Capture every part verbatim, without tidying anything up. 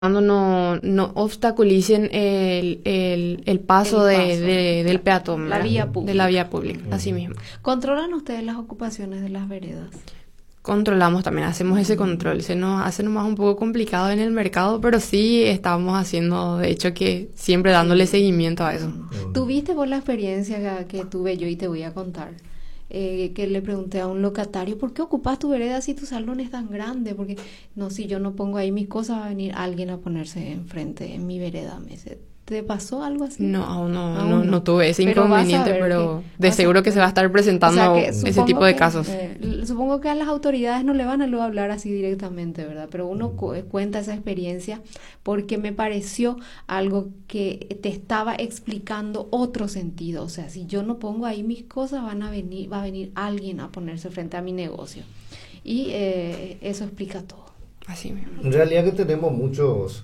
no, no obstaculicen el, el, el paso, El de, paso. de- del peatón, La ¿verdad? vía De pública. la vía pública, así mismo. ¿Controlan ustedes las ocupaciones de las veredas? Controlamos también, hacemos ese control. Se nos hace nomás un poco complicado en el mercado, pero sí estamos haciendo, de hecho, que siempre dándole seguimiento a eso. ¿Tuviste vos la experiencia que, que tuve yo y te voy a contar? Eh, que le pregunté a un locatario, ¿por qué ocupas tu vereda si tu salón es tan grande? Porque, no, si yo no pongo ahí mis cosas, va a venir alguien a ponerse enfrente en mi vereda. Me dice, ¿te pasó algo así? No, aún no, Aún no, no. no tuve ese Pero vas a inconveniente, ver pero que- de vas a seguro que ver. se va a estar presentando O sea, que ese supongo tipo de que, casos. eh, l- supongo que a las autoridades no le van a luego hablar así directamente, ¿verdad? Pero uno cu- eh, cuenta esa experiencia porque me pareció algo que te estaba explicando otro sentido. O sea, si yo no pongo ahí mis cosas, van a venir, va a venir alguien a ponerse frente a mi negocio. Y eh, eso explica todo. Así mismo. En realidad que tenemos muchos,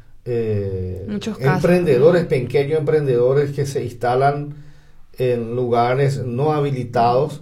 eh, Muchos casos. emprendedores, pequeños emprendedores que se instalan en lugares no habilitados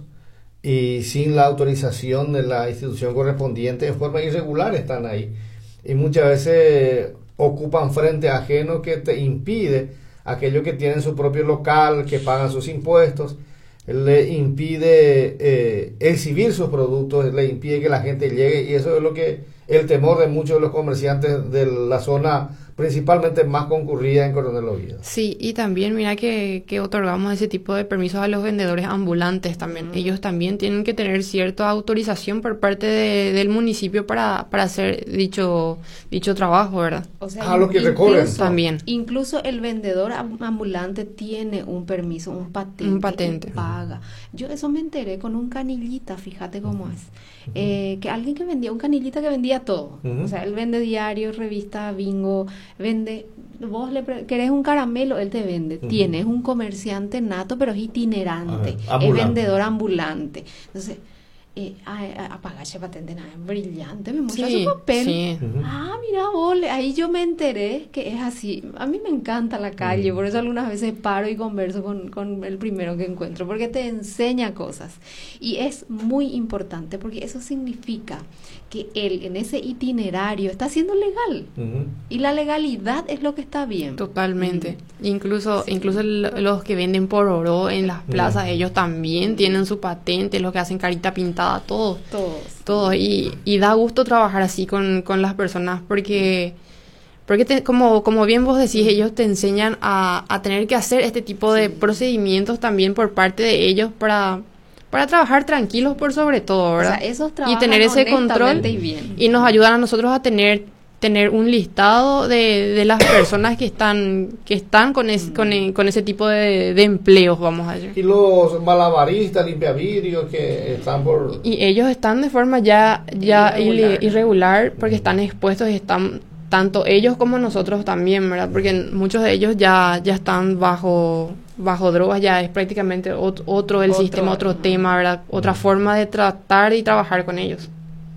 y sin la autorización de la institución correspondiente, en forma irregular están ahí. Y muchas veces ocupan frente ajeno que te impide, aquellos que tienen su propio local, que pagan sus impuestos, le impide eh, exhibir sus productos, le impide que la gente llegue, y eso es lo que el temor de muchos de los comerciantes de la zona principalmente más concurrida en Coronel Oviedo. Sí, y también mira que, que otorgamos ese tipo de permisos a los vendedores ambulantes también. Ellos también tienen que tener cierta autorización por parte de- del municipio para, para hacer dicho, dicho trabajo, ¿verdad? O sea, Ah, lo que recorren. incluso- También. Incluso el vendedor am- ambulante tiene un permiso, un patente. Un patente. Que paga. Yo eso me enteré con un canillita, fíjate cómo es. Eh, que alguien que vendía, un canillita que vendía todo. Ujú. O sea, él vende diarios, revista, bingo, vende. Vos le pre- querés un caramelo, él te vende. Ujú. Tiene, es un comerciante nato, pero es itinerante. Ajá, Es ambulante. vendedor ambulante. Entonces, eh, a, a, a pagar ese patente, nada, es brillante, me muestra Sí, su papel. sí. Ujú. Ah, mira, vos, ahí yo me enteré que es así. A mí me encanta la calle, por eso algunas veces paro y converso con, con el primero que encuentro, porque te enseña cosas. Y es muy importante, porque eso significa que él en ese itinerario está siendo legal. Ujú. Y la legalidad es lo que está bien. Totalmente. Incluso, Sí. incluso el- los que venden por oro en las plazas, Mm. ellos también tienen su patente, los que hacen carita pintada, todos. Todos. Todo, y, y da gusto trabajar así con, con las personas porque, porque te- como, como bien vos decís, ellos te enseñan a, a tener que hacer este tipo de procedimientos también por parte de ellos para, para trabajar tranquilos por sobre todo, O ¿verdad? sea, esos Y trabajan tener ese control honestamente y bien. y nos ayudan a nosotros a tener tener un listado de, de las personas que están que están con, es- con, e- con ese tipo de, de empleos, vamos a decir. Y los malabaristas, limpiavidrios que están por... Y ellos están de forma ya, ya Irregular. irregular. irregular porque están expuestos y están, tanto ellos como nosotros también, ¿verdad? Porque muchos de ellos ya, ya están bajo, bajo drogas, ya es prácticamente ot- otro el Otro, sistema, otro ajá. tema, ¿verdad? Otra forma de tratar y trabajar con ellos.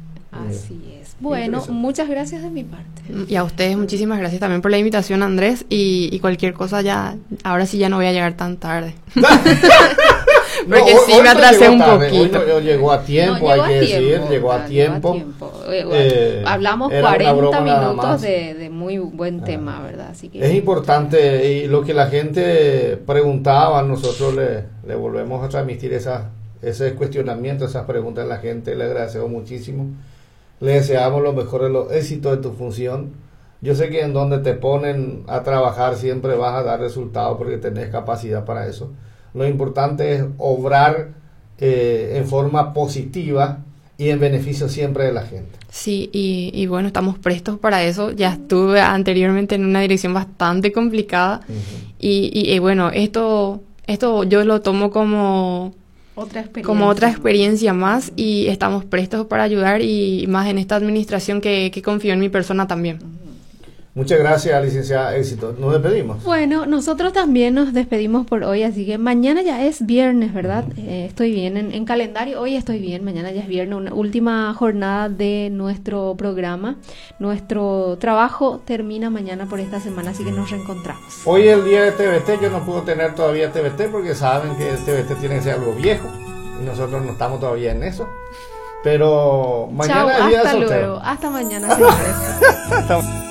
Así es. Bueno, Interesante. muchas gracias de mi parte. Y a ustedes muchísimas gracias también por la invitación, Andrés, y, y cualquier cosa ya, ahora sí ya no voy a llegar tan tarde. Porque No, sí hoy me no atrasé llegó un tarde, poquito. Hoy no llegó a tiempo, No, hay llegó que a decir, tiempo, llegó a ah, tiempo. tiempo. Eh, bueno, Eh, hablamos era una cuarenta broma nada minutos más. de, de muy buen tema, ¿verdad? Así que Es importante, y lo que la gente preguntaba, nosotros le, le volvemos a transmitir esa, ese cuestionamiento, esas preguntas a la gente. Le agradecemos muchísimo. Le deseamos lo mejor de los éxitos de tu función. Yo sé que en donde te ponen a trabajar siempre vas a dar resultados porque tenés capacidad para eso. Lo importante es obrar eh, en forma positiva y en beneficio siempre de la gente. Sí, y, y bueno, estamos prestos para eso. Ya estuve anteriormente en una dirección bastante complicada Ujú. y, y, y bueno, esto, esto yo lo tomo como, otra experiencia. como otra experiencia más y estamos prestos para ayudar y más en esta administración que, que confío en mi persona también. Muchas gracias, licenciada. Éxito. Nos despedimos. Bueno, nosotros también nos despedimos por hoy, así que mañana ya es viernes, ¿verdad? Eh, estoy bien en, en calendario, hoy estoy bien, mañana ya es viernes, una última jornada de nuestro programa. Nuestro trabajo termina mañana por esta semana, así que nos reencontramos. Hoy es el día de T V T. Yo no puedo tener todavía T V T porque saben que el T V T tiene que ser algo viejo y nosotros no estamos todavía en eso. Pero mañana Chao, es día de hasta soltero. luego, hasta mañana, señores. Hasta-